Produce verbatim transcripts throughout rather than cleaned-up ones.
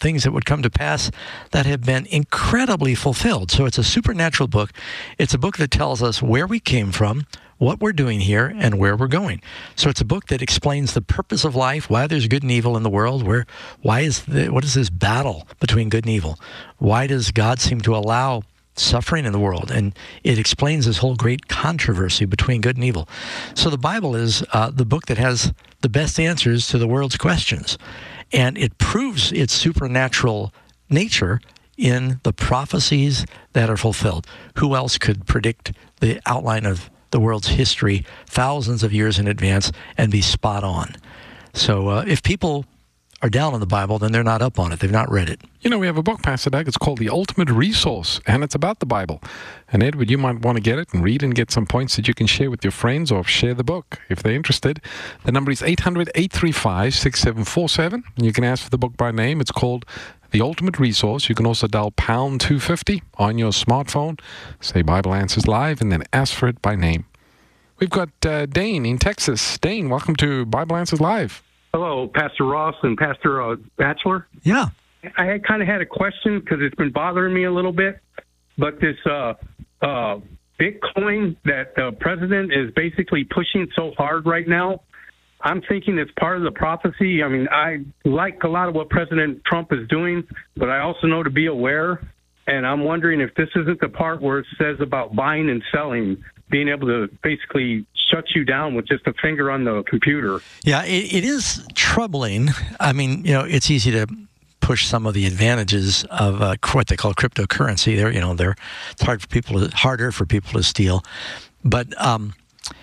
things that would come to pass that have been incredibly fulfilled. So it's a supernatural book. It's a book that tells us where we came from, what we're doing here, and where we're going. So it's a book that explains the purpose of life, why there's good and evil in the world, where, why is the, what is this battle between good and evil? Why does God seem to allow suffering in the world? And it explains this whole great controversy between good and evil. So the Bible is uh, the book that has the best answers to the world's questions. And it proves its supernatural nature in the prophecies that are fulfilled. Who else could predict the outline of the world's history thousands of years in advance and be spot on? So uh, if people are down on the Bible, then they're not up on it. They've not read it. You know, we have a book, Pastor Doug. It's called The Ultimate Resource, and it's about the Bible. And Edward, you might want to get it and read and get some points that you can share with your friends, or share the book if they're interested. The number is eight hundred, eight three five, six seven four seven. You can ask for the book by name. It's called The Ultimate Resource. You can also dial pound two fifty on your smartphone, say Bible Answers Live, and then ask for it by name. We've got uh, Dane in Texas. Dane, welcome to Bible Answers Live. Hello, Pastor Ross and Pastor uh, Batchelor. Yeah. I had kind of had a question because it's been bothering me a little bit. But this uh, uh, Bitcoin that the president is basically pushing so hard right now, I'm thinking it's part of the prophecy. I mean, I like a lot of what President Trump is doing, but I also know to be aware. And I'm wondering if this isn't the part where it says about buying and selling, being able to basically shut you down with just a finger on the computer. Yeah, it, it is troubling. I mean, you know, it's easy to push some of the advantages of uh, what they call cryptocurrency. They're, you know, they're it's hard for people, to, harder for people to steal. But um,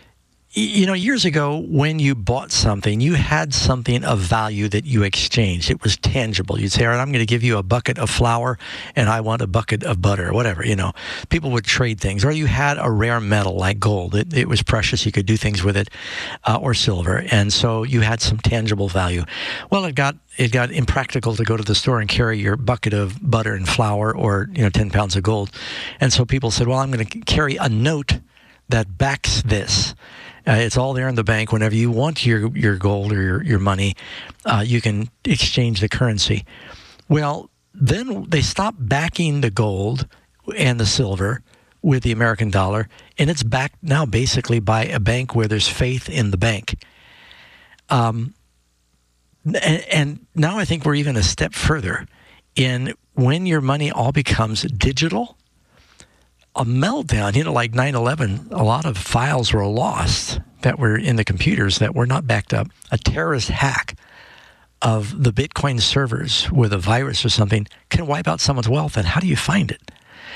you know, years ago, when you bought something, you had something of value that you exchanged. It was tangible. You'd say, all right, I'm going to give you a bucket of flour, and I want a bucket of butter, or whatever, you know. People would trade things. Or you had a rare metal like gold. It, it was precious. You could do things with it, uh, or silver. And so you had some tangible value. Well, it got it got impractical to go to the store and carry your bucket of butter and flour, or, you know, ten pounds of gold. And so people said, well, I'm going to carry a note that backs this. Uh, it's all there in the bank. Whenever you want your, your gold or your, your money, uh, you can exchange the currency. Well, then they stopped backing the gold and the silver with the American dollar, and it's backed now basically by a bank where there's faith in the bank. Um, and, and now I think we're even a step further in when your money all becomes digital. A meltdown, you know, like nine eleven, a lot of files were lost that were in the computers that were not backed up. A terrorist hack of the Bitcoin servers with a virus or something can wipe out someone's wealth, and how do you find it?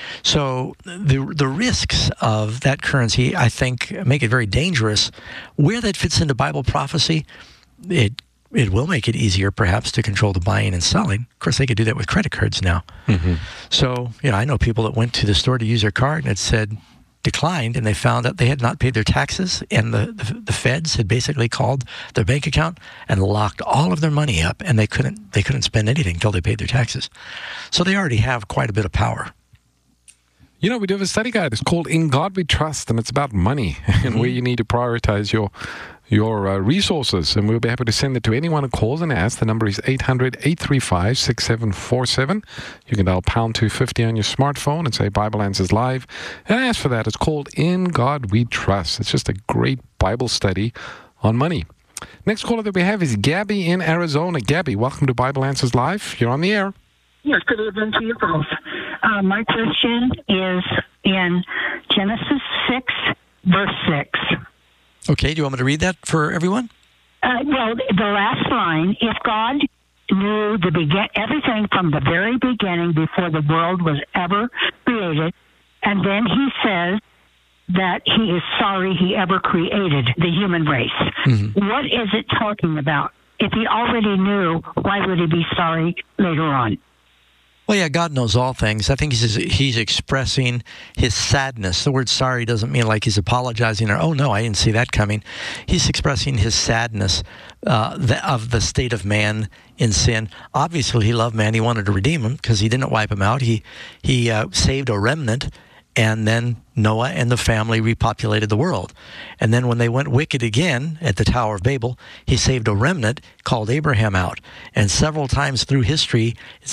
So the the risks of that currency, I think, make it very dangerous. Where that fits into Bible prophecy, it It will make it easier, perhaps, to control the buying and selling. Of course, they could do that with credit cards now. Mm-hmm. So, you know, I know people that went to the store to use their card and it said declined, and they found out they had not paid their taxes, and the, the, the feds had basically called their bank account and locked all of their money up, and they couldn't they couldn't spend anything until they paid their taxes. So they already have quite a bit of power. You know, we do have a study guide. It's called In God We Trust, and it's about money and mm-hmm. where you need to prioritize your your uh, resources. And we'll be happy to send it to anyone who calls and asks. The number is eight hundred, eight three five, six seven four seven. You can dial pound two fifty on your smartphone and say Bible Answers Live. And ask for that. It's called In God We Trust. It's just a great Bible study on money. Next caller that we have is Gabby in Arizona. Gabby, welcome to Bible Answers Live. You're on the air. Yes, good evening to you both. Uh, my question is in Genesis six, verse six. Okay, do you want me to read that for everyone? Uh, well, the last line, if God knew the begin- everything from the very beginning before the world was ever created, and then he says that he is sorry he ever created the human race. Mm-hmm. What is it talking about? If he already knew, why would he be sorry later on? Well, yeah, God knows all things. I think he's he's expressing his sadness. The word sorry doesn't mean like he's apologizing or, oh, no, I didn't see that coming. He's expressing his sadness uh, the, of the state of man in sin. Obviously, he loved man. He wanted to redeem him because he didn't wipe him out. He, he uh, saved a remnant, and then Noah and the family repopulated the world. And then when they went wicked again at the Tower of Babel, he saved a remnant, called Abraham out. And several times through history,